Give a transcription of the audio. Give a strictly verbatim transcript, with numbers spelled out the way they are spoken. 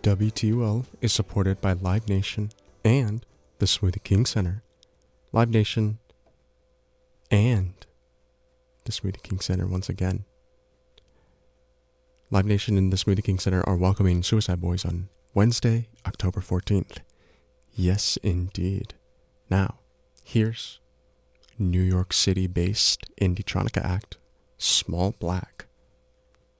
W T U L is supported by Live Nation and the Smoothie King Center. Live Nation and the Smoothie King Center once again. Live Nation and the Smoothie King Center are welcoming Suicide Boys on Wednesday, October fourteenth. Yes, indeed. Now, here's New York City-based indie-tronica act, Small Black.